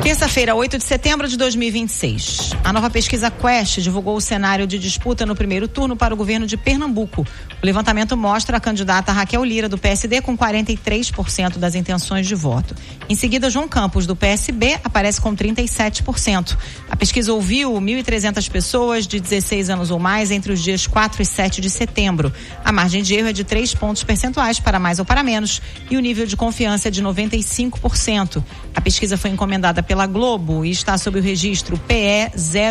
Terça-feira, 8 de setembro de 2026. A nova pesquisa Quest divulgou o cenário de disputa no primeiro turno para o governo de Pernambuco. O levantamento mostra a candidata Raquel Lira, do PSD, com 43% das intenções de voto. Em seguida, João Campos, do PSB, aparece com 37%. A pesquisa ouviu 1.300 pessoas de 16 anos ou mais entre os dias 4 e 7 de setembro. A margem de erro é de 3 pontos percentuais para mais ou para menos e o nível de confiança é de 95%. A pesquisa foi encomendada pela Globo e está sob o registro PE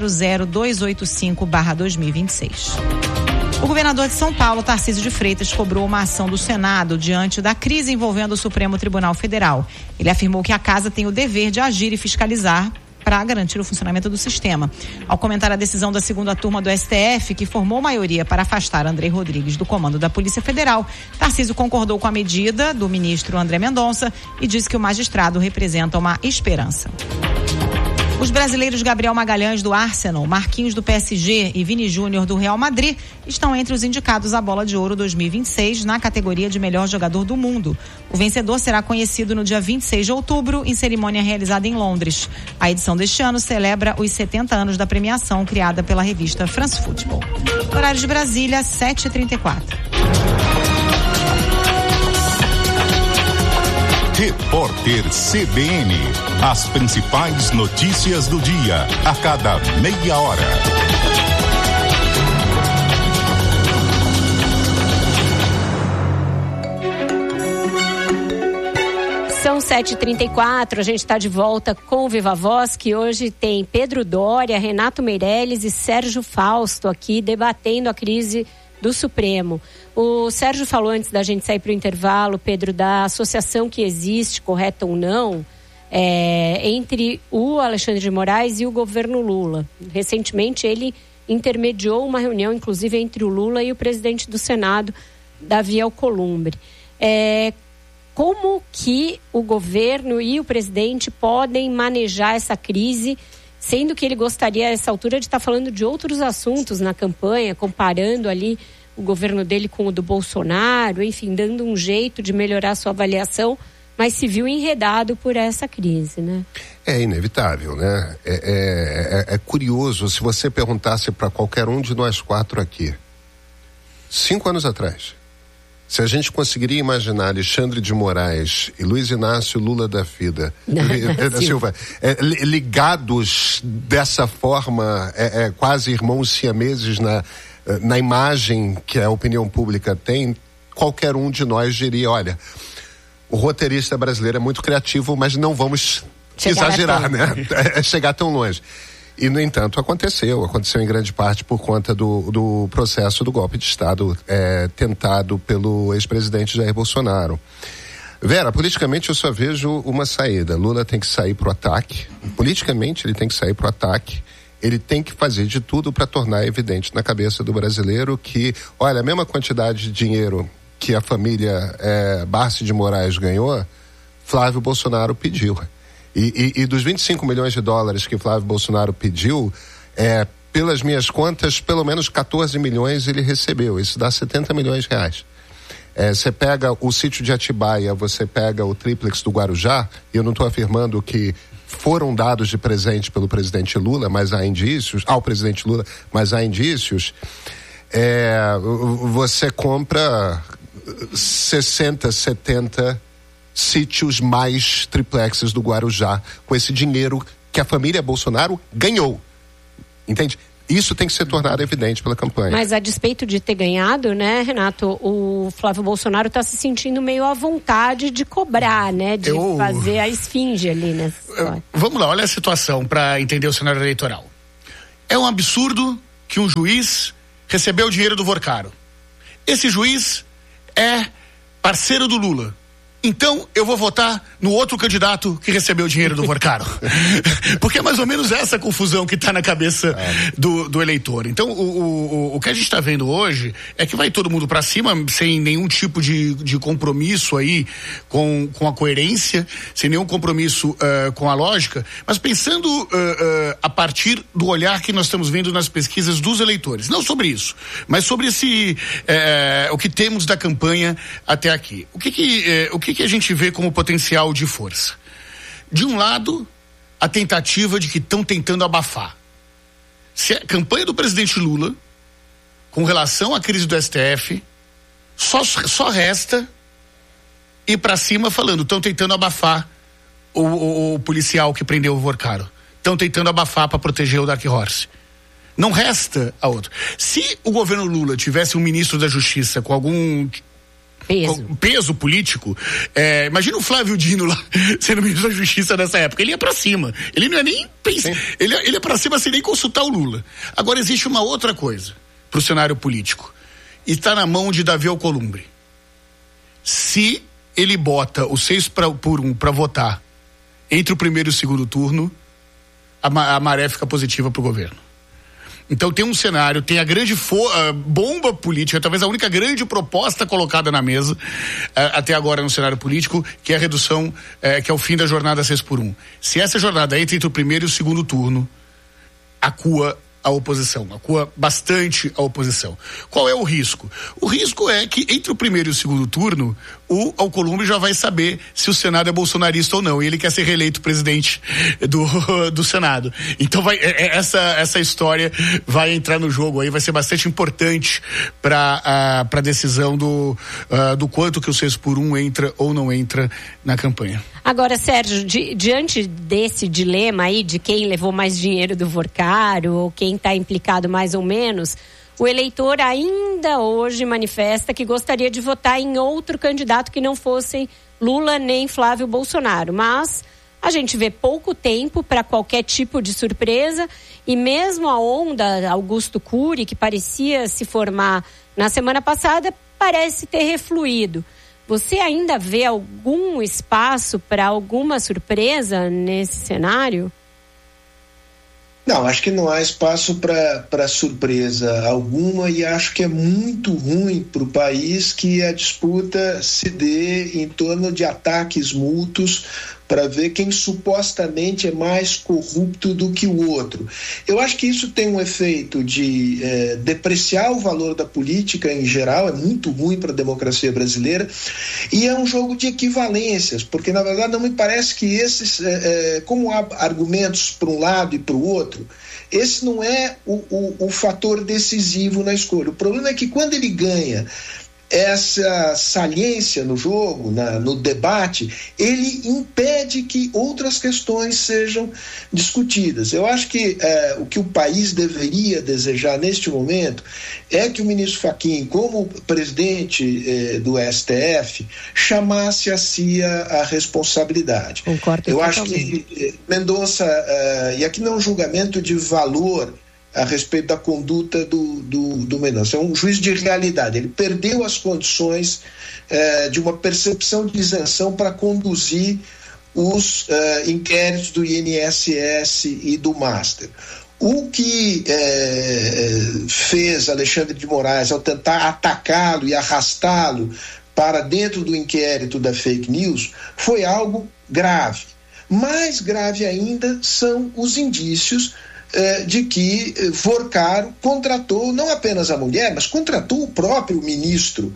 00285/2026. O governador de São Paulo, Tarcísio de Freitas, cobrou uma ação do Senado diante da crise envolvendo o Supremo Tribunal Federal. Ele afirmou que a casa tem o dever de agir e fiscalizar para garantir o funcionamento do sistema. Ao comentar a decisão da segunda turma do STF, que formou maioria para afastar Andrei Rodrigues do comando da Polícia Federal, Tarcísio concordou com a medida do ministro André Mendonça e disse que o magistrado representa uma esperança. Os brasileiros Gabriel Magalhães, do Arsenal, Marquinhos, do PSG e Vini Júnior, do Real Madrid, estão entre os indicados à Bola de Ouro 2026 na categoria de melhor jogador do mundo. O vencedor será conhecido no dia 26 de outubro, em cerimônia realizada em Londres. A edição deste ano celebra os 70 anos da premiação criada pela revista France Football. Horário de Brasília, 7h34. Repórter CBN. As principais notícias do dia, a cada meia hora. São 7h34, a gente está de volta com o Viva Voz, que hoje tem Pedro Doria, Renato Meirelles e Sérgio Fausto aqui debatendo a crise do Supremo. O Sérgio falou antes da gente sair para o intervalo, Pedro, da associação que existe, correta ou não, entre o Alexandre de Moraes e o governo Lula. Recentemente ele intermediou uma reunião, inclusive, entre o Lula e o presidente do Senado, Davi Alcolumbre. Como que o governo e o presidente podem manejar essa crise, sendo que ele gostaria, a essa altura, de estar falando de outros assuntos na campanha, comparando ali o governo dele com o do Bolsonaro, enfim, dando um jeito de melhorar a sua avaliação, mas se viu enredado por essa crise, né? É inevitável, né? É curioso, se você perguntasse para qualquer um de nós quatro aqui, 5 anos atrás, se a gente conseguiria imaginar Alexandre de Moraes e Luiz Inácio Lula da Silva ligados dessa forma, quase irmãos siameses na imagem que a opinião pública tem, qualquer um de nós diria, olha, o roteirista brasileiro é muito criativo, mas não vamos exagerar, né? Chegar tão longe. E, no entanto, aconteceu em grande parte por conta do processo do golpe de Estado tentado pelo ex-presidente Jair Bolsonaro. Vera, politicamente eu só vejo uma saída. Lula tem que sair pro ataque. Politicamente ele tem que sair pro ataque. Ele tem que fazer de tudo para tornar evidente na cabeça do brasileiro que, olha, a mesma quantidade de dinheiro que a família Barsi de Moraes ganhou, Flávio Bolsonaro pediu. E dos 25 milhões de dólares que Flávio Bolsonaro pediu, pelas minhas contas, pelo menos 14 milhões ele recebeu. Isso dá 70 milhões de reais. Você pega o sítio de Atibaia, você pega o triplex do Guarujá, e eu não estou afirmando que foram dados de presente pelo presidente Lula, mas há indícios, ao presidente Lula, mas há indícios, você compra 60, 70 sítios mais triplexes do Guarujá com esse dinheiro que a família Bolsonaro ganhou. Entende? Isso tem que ser tornado evidente pela campanha. Mas a despeito de ter ganhado, né, Renato, o Flávio Bolsonaro está se sentindo meio à vontade de cobrar, né, de fazer a esfinge ali nessa história. Vamos lá, olha a situação para entender o cenário eleitoral. É um absurdo que um juiz recebeu o dinheiro do Vorcaro. Esse juiz é parceiro do Lula. Então, eu vou votar no outro candidato que recebeu o dinheiro do Vorcaro. Porque é mais ou menos essa confusão que está na cabeça do eleitor. Então, o que a gente está vendo hoje é que vai todo mundo para cima, sem nenhum tipo de compromisso aí com a coerência, sem nenhum compromisso com a lógica, mas pensando a partir do olhar que nós estamos vendo nas pesquisas dos eleitores. Não sobre isso, mas sobre o que temos da campanha até aqui. O que a gente vê como potencial de força? De um lado, a tentativa de que estão tentando abafar. Se a campanha do presidente Lula, com relação à crise do STF, só resta ir para cima falando, estão tentando abafar o policial que prendeu o Vorcaro. Estão tentando abafar para proteger o Dark Horse. Não resta a outra. Se o governo Lula tivesse um ministro da Justiça com algum peso político, imagina o Flávio Dino lá sendo ministro da Justiça nessa época, ele ia pra cima, ele não ia nem pensar, ele ia pra cima sem nem consultar o Lula. Agora existe uma outra coisa pro cenário político, e está na mão de Davi Alcolumbre. Se ele bota o 6-1 para votar entre o primeiro e o segundo turno, a maré fica positiva pro governo. Então tem um cenário, tem a grande bomba política, talvez a única grande proposta colocada na mesa até agora no cenário político, que é a redução, que é o fim da jornada 6-1. Se essa jornada entra entre o primeiro e o segundo turno, acua bastante a oposição. Qual é o risco? O risco é que entre o primeiro e o segundo turno, o Alcolumbre já vai saber se o Senado é bolsonarista ou não, e ele quer ser reeleito presidente do Senado. Então essa história vai entrar no jogo aí, vai ser bastante importante para a decisão do quanto que o 6-1 entra ou não entra na campanha. Agora, Sérgio, diante desse dilema aí de quem levou mais dinheiro do Vorcaro ou quem está implicado mais ou menos, o eleitor ainda hoje manifesta que gostaria de votar em outro candidato que não fosse Lula nem Flávio Bolsonaro. Mas a gente vê pouco tempo para qualquer tipo de surpresa, e mesmo a onda Augusto Cury, que parecia se formar na semana passada, parece ter refluído. Você ainda vê algum espaço para alguma surpresa nesse cenário? Não, acho que não há espaço para surpresa alguma, e acho que é muito ruim para o país que a disputa se dê em torno de ataques mútuos para ver quem supostamente é mais corrupto do que o outro. Eu acho que isso tem um efeito de depreciar o valor da política em geral, é muito ruim para a democracia brasileira, e é um jogo de equivalências, porque na verdade não me parece que esses, como há argumentos para um lado e para o outro, esse não é o fator decisivo na escolha. O problema é que quando ele ganha essa saliência no jogo, no debate, ele impede que outras questões sejam discutidas. Eu acho que o que o país deveria desejar neste momento é que o ministro Fachin, como presidente do STF, chamasse a si a responsabilidade. Concordo. Eu acho que Mendonça, e aqui não é um julgamento de valor a respeito da conduta do Mendonça, é um juiz de realidade. Ele perdeu as condições de uma percepção de isenção para conduzir os inquéritos do INSS e do Master. O que fez Alexandre de Moraes ao tentar atacá-lo e arrastá-lo para dentro do inquérito da fake news foi algo grave. Mais grave ainda são os indícios de que Vorcaro contratou não apenas a mulher, mas contratou o próprio ministro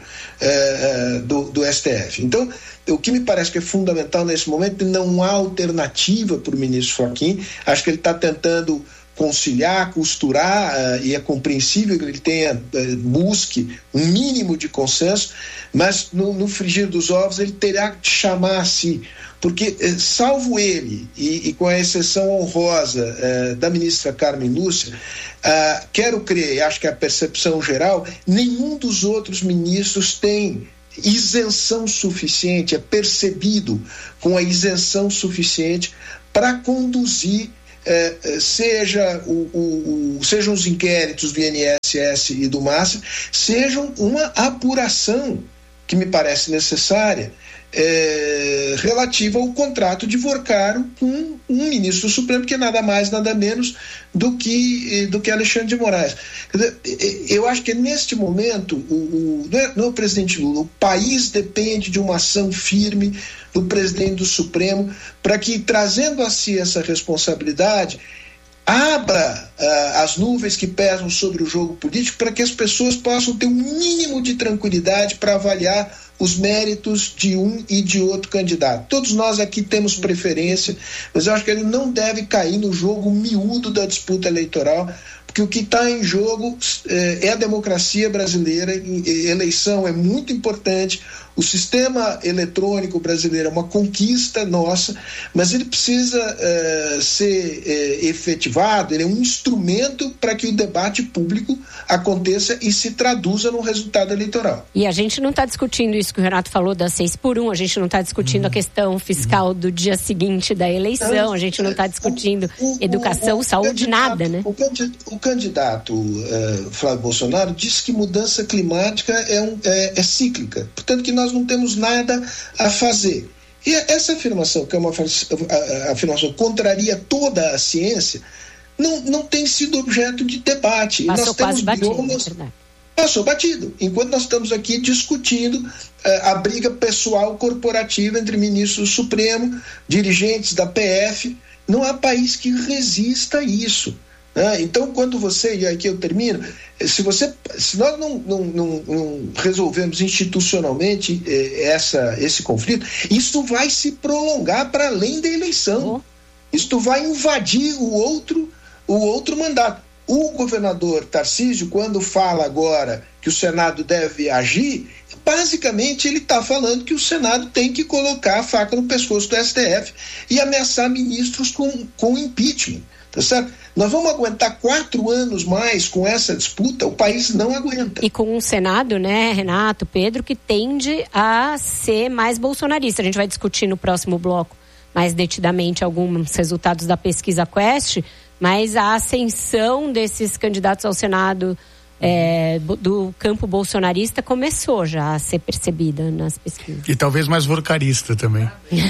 do STF. Então, o que me parece que é fundamental nesse momento, não há alternativa para o ministro Fachin. Acho que ele está tentando conciliar, costurar, e é compreensível que ele busque um mínimo de consenso, mas no frigir dos ovos ele terá que chamar a si, porque salvo ele e com a exceção honrosa da ministra Carmen Lúcia, quero crer, acho que a percepção geral, nenhum dos outros ministros tem isenção suficiente, é percebido com a isenção suficiente para conduzir sejam os inquéritos do INSS e do MASSE, sejam uma apuração que me parece necessária relativa ao contrato de Vorcaro com um ministro do Supremo, que é nada mais, nada menos do que Alexandre de Moraes. Eu acho que neste momento, não é o presidente Lula, o país depende de uma ação firme do presidente do Supremo para que, trazendo a si essa responsabilidade, abra as nuvens que pesam sobre o jogo político para que as pessoas possam ter um mínimo de tranquilidade para avaliar os méritos de um e de outro candidato. Todos nós aqui temos preferência, mas eu acho que ele não deve cair no jogo miúdo da disputa eleitoral, porque o que está em jogo é a democracia brasileira. Eleição é muito importante, o sistema eletrônico brasileiro é uma conquista nossa, mas ele precisa ser efetivado, ele é um instrumento para que o debate público aconteça e se traduza no resultado eleitoral. E a gente não está discutindo isso que o Renato falou das 6x1, a gente não está discutindo a questão fiscal do dia seguinte da eleição, a gente não está discutindo educação, saúde, nada, né? O candidato Flávio Bolsonaro disse que mudança climática é cíclica, portanto que nós não temos nada a fazer. E essa afirmação, que é uma afirmação que contraria toda a ciência, não tem sido objeto de debate. Passou nós temos batido, passou batido. Enquanto nós estamos aqui discutindo a briga pessoal corporativa entre ministros do Supremo, dirigentes da PF, não há país que resista a isso. Então, quando você, e aqui eu termino, se nós não resolvermos institucionalmente esse conflito, isso vai se prolongar para além da eleição. Isso vai invadir o outro mandato. O governador Tarcísio, quando fala agora que o Senado deve agir, basicamente ele está falando que o Senado tem que colocar a faca no pescoço do STF e ameaçar ministros com impeachment. Tá certo? Nós vamos aguentar 4 anos mais com essa disputa? O país não aguenta. E com um Senado, né, Renato, Pedro, que tende a ser mais bolsonarista. A gente vai discutir no próximo bloco mais detidamente alguns resultados da pesquisa Quest, mas a ascensão desses candidatos ao Senado do campo bolsonarista começou já a ser percebida nas pesquisas. E talvez mais vorcarista também.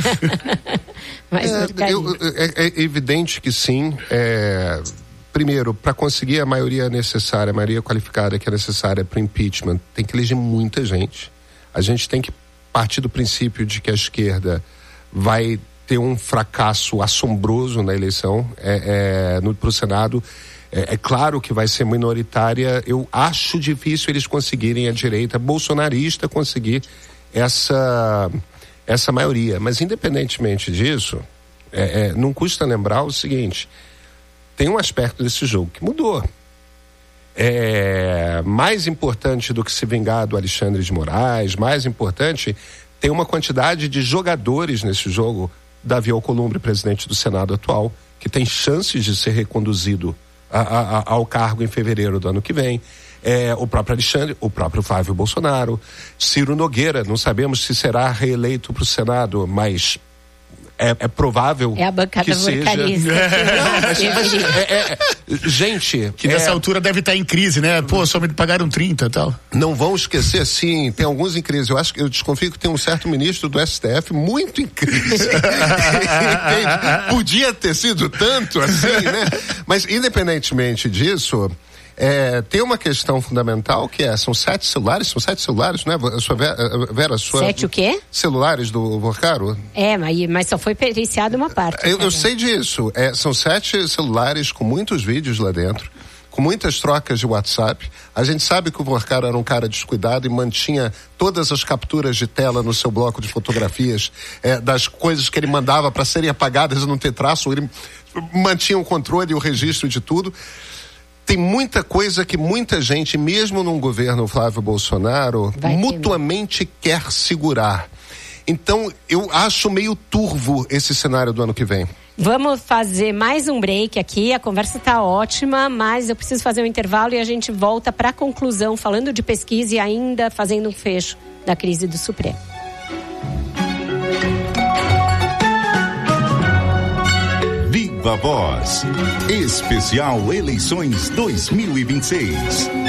É evidente que sim. Primeiro, para conseguir a maioria necessária, a maioria qualificada que é necessária para impeachment, tem que eleger muita gente. A gente tem que partir do princípio de que a esquerda vai ter um fracasso assombroso na eleição para o Senado. É claro que vai ser minoritária. Eu acho difícil eles conseguirem, a direita bolsonarista, conseguir essa maioria. Mas, independentemente disso, não custa lembrar o seguinte: tem um aspecto desse jogo que mudou. Mais importante do que se vingar do Alexandre de Moraes, mais importante, tem uma quantidade de jogadores nesse jogo. Davi Alcolumbre, presidente do Senado atual, que tem chances de ser reconduzido ao cargo em fevereiro do ano que vem. O próprio Alexandre, o próprio Flávio Bolsonaro, Ciro Nogueira, não sabemos se será reeleito para o Senado, mas é provável a bancada que seja. Gente, que nessa altura deve estar em crise, né? Pô, só me pagaram 30 e tal. Não vão esquecer, sim, tem alguns em crise. Eu desconfio que tem um certo ministro do STF muito em crise. Podia ter sido tanto assim, né? Mas independentemente disso, tem uma questão fundamental que são 7 celulares, né? Vera, 7 o quê? Celulares do Vorcaro? Mas só foi periciada uma parte. Eu sei disso. São 7 celulares com muitos vídeos lá dentro, com muitas trocas de WhatsApp. A gente sabe que o Vorcaro era um cara descuidado e mantinha todas as capturas de tela no seu bloco de fotografias, das coisas que ele mandava para serem apagadas e não ter traço. Ele mantinha o controle e o registro de tudo. Tem muita coisa que muita gente, mesmo num governo Flávio Bolsonaro, mutuamente quer segurar. Então, eu acho meio turvo esse cenário do ano que vem. Vamos fazer mais um break aqui, a conversa está ótima, mas eu preciso fazer um intervalo e a gente volta para a conclusão, falando de pesquisa e ainda fazendo um fecho da crise do Supremo. Viva Voz, especial Eleições 2026.